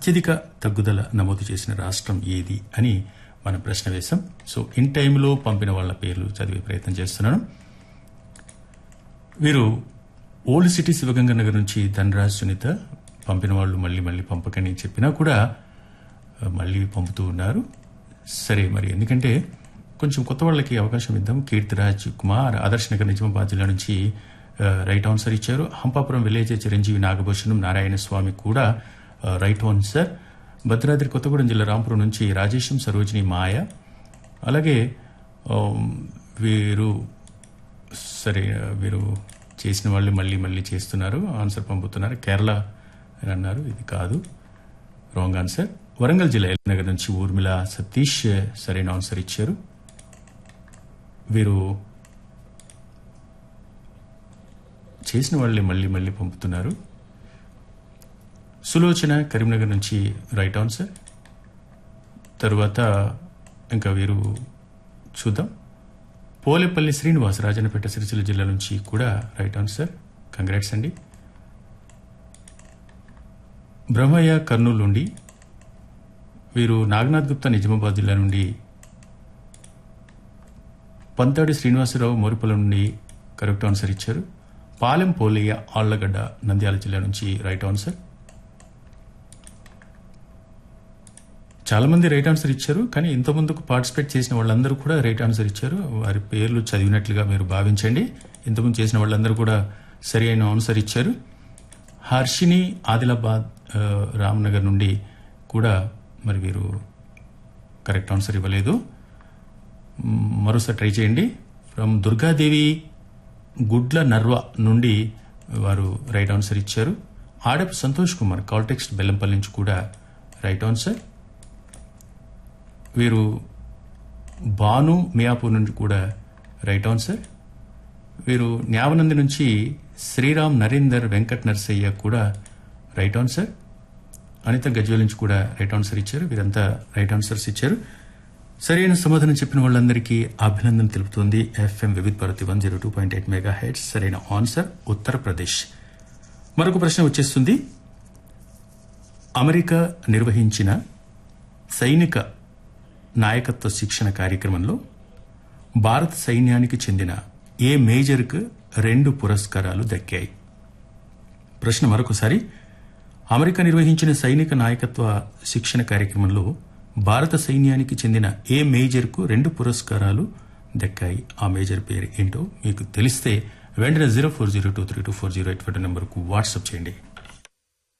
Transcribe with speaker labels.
Speaker 1: అత్యధిక తగ్గుదల నమోదు చేసిన రాష్ట్రం ఏది అని మనం ప్రశ్న వేశాం. సో ఇన్ టైంలో పంపిన వాళ్ళ పేర్లు చదివే ప్రయత్నం చేస్తున్నాను. వీరు ఓల్డ్ సిటీ శివగంగ నగర్ నుంచి ధనరాజ్ సునీత పంపిన వాళ్ళు మళ్ళీ పంపకని చెప్పినా కూడా మళ్ళీ పంపుతూ ఉన్నారు. సరే, మరి ఎందుకంటే కొంచెం కొత్త వాళ్ళకి అవకాశం ఇద్దాం. కీర్తిరాజ్ కుమార్ ఆదర్శ్ నగర్ నిజామాబాద్ జిల్లా నుంచి రైట్ ఆన్సర్ ఇచ్చారు. హంపాపురం విలేజ్ చిరంజీవి నాగభూషణం నారాయణ స్వామి కూడా రైట్ ఆన్సర్. భద్రాద్రి కొత్తగూడెం జిల్లా రాంపురం నుంచి రాజేశం సరోజిని మాయ. అలాగే వీరు చేసిన వాళ్ళు మళ్ళీ చేస్తున్నారు, ఆన్సర్ పంపుతున్నారు. కేరళ అని అన్నారు, ఇది కాదు, రాంగ్ ఆన్సర్. వరంగల్ జిల్లా ఎల్నగర్ నుంచి ఊర్మిళ సతీష్ సరైన ఆన్సర్ ఇచ్చారు. వీరు చేసిన వాళ్ళే మళ్ళీ పంపుతున్నారు. సులోచన కరీంనగర్ నుంచి రైట్ ఆన్సర్. తరువాత ఇంకా వీరు చూద్దాం. పోలేపల్లి శ్రీనివాస్ రాజన్నపేట సిరిసిల్ల జిల్లా నుంచి కూడా రైట్ ఆన్సర్. కంగ్రాట్స్ అండి. బ్రహ్మయ్య కర్నూలు నుండి, వీరు నాగనాథ్ గుప్తా నిజామాబాద్ జిల్లా నుండి, పంతాడి శ్రీనివాసరావు మోరిపల్లి నుండి కరెక్ట్ ఆన్సర్ ఇచ్చారు. పాలెం పోలయ్య ఆళ్లగడ్డ నంద్యాల జిల్లా నుంచి రైట్ ఆన్సర్. చాలా మంది రైట్ ఆన్సర్ ఇచ్చారు, కానీ ఇంతకుముందుకు పార్టిసిపేట్ చేసిన వాళ్ళందరూ కూడా రైట్ ఆన్సర్ ఇచ్చారు. వారి పేర్లు చదివినట్లుగా మీరు భావించండి. ఇంతకుముందు చేసిన వాళ్ళందరూ కూడా సరి అయిన ఆన్సర్ ఇచ్చారు. హర్షిని ఆదిలాబాద్ రామ్నగర్ నుండి కూడా మరి వీరు కరెక్ట్ ఆన్సర్ ఇవ్వలేదు. మరోసారి ట్రై చేయండి. ఫ్రమ్ దుర్గాదేవి గుడ్ల నర్వ నుండి వారు రైట్ ఆన్సర్ ఇచ్చారు. ఆడపు సంతోష్ కుమార్ కాల్టెక్స్ట్ బెల్లంపల్లి నుంచి కూడా రైట్ ఆన్సర్. వీరు బాను మియాపూర్ నుంచి కూడా రైట్ ఆన్సర్. వీరు న్యావనంది నుంచి శ్రీరామ్ నరేందర్ వెంకట్ నర్సయ్య కూడా రైట్ ఆన్సర్. అనిత గజ్వేల్ నుంచి కూడా రైట్ ఆన్సర్ ఇచ్చారు. వీరంతా రైట్ ఆన్సర్స్ ఇచ్చారు. సరైన సమాధానం చెప్పిన వాళ్ళందరికీ అభినందన తెలుపుతోంది ఎఫ్ఎం వివిధ్ భారతి 102.8 మెగాహెర్ట్జ్. సరైన ఆన్సర్ ఉత్తరప్రదేశ్. మరొక ప్రశ్న వచ్చేస్తుంది. అమెరికా నిర్వహించిన సైనిక నాయకత్వ శిక్షణ కార్యక్రమంలో భారత సైన్యానికి చెందిన ఏ మేజర్కు 2 పురస్కారాలు దక్కాయి? ప్రశ్న మరొకసారి. అమెరికా నిర్వహించిన సైనిక నాయకత్వ శిక్షణ కార్యక్రమంలో భారత సైన్యానికి చెందిన ఏ మేజర్కు 2 పురస్కారాలు దక్కాయి? ఆ మేజర్ పేరు ఏంటో మీకు తెలిస్తే వెంటనే 0402324084 నెంబర్కు వాట్సాప్ చేయండి.